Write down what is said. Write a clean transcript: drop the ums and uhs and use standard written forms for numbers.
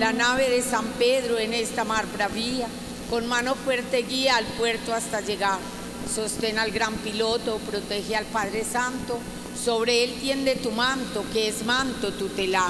la nave de San Pedro en esta mar bravía, con mano fuerte guía al puerto hasta llegar. Sostén al gran piloto, protege al Padre Santo, sobre él tiende tu manto, que es manto tutelar.